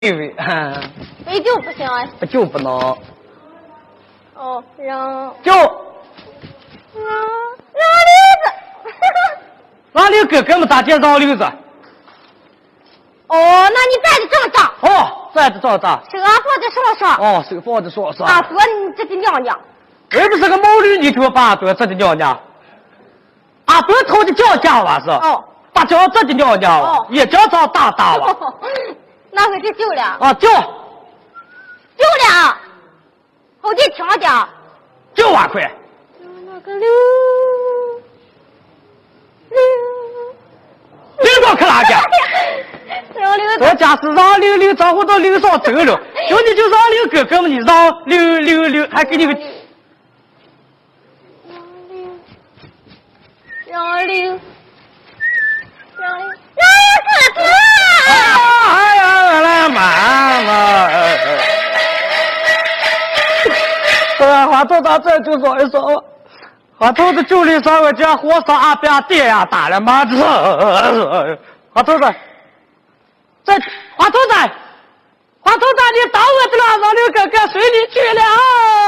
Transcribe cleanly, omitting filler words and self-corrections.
位， 杯酒不行啊？ 酒不能。 哦，让酒。 让驴子。 让驴哥哥们咋介让驴子？ 哦，那你站的这么大。 哦，站的这么大。 是阿婆的说说。 哦，是个房子说说。 阿婆，你这个娘娘。 我又不是个毛驴，你就把多这的娘娘。阿多头的脚家吧是？ 哦。 把脚这的娘娘。哦。也叫长大大了。 那回就酒了。 啊，酒。 酒了。好几听的。 9万块。 那个溜到克拉去。这家是让溜招呼到溜上走了，就你就让溜哥哥们，你让溜，还给你个。 让溜哥哥。 哎呀，来妈妈。花头子这就说一说，花头子酒里上我家火烧阿边爹呀打了妈子。花头子，这花头子，你到我的了，让刘哥哥随你去了。